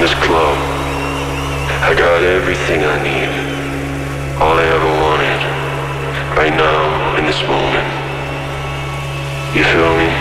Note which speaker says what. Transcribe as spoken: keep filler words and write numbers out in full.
Speaker 1: this club. I got everything I need. All I ever wanted. Right now, in this moment. You feel me?